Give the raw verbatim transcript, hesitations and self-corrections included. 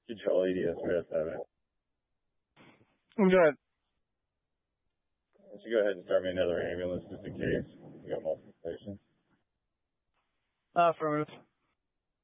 Control E D S for seven. Go ahead. I should go ahead and start me another ambulance just in case. We got multiple patients. Uh, affirmative.